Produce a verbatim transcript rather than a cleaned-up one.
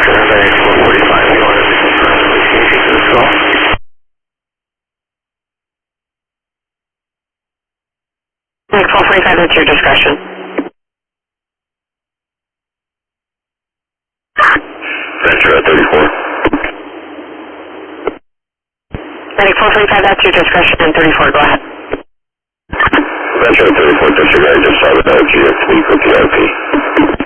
Medic four forty-five, you want to confirm the receiving to this call? Medic four forty-five, that's your discretion. Ventura thirty-four. Medic four forty-five, that's your discretion, and thirty-four, go ahead. Ventura thirty-four, disregard, just saw the G F three for P R P.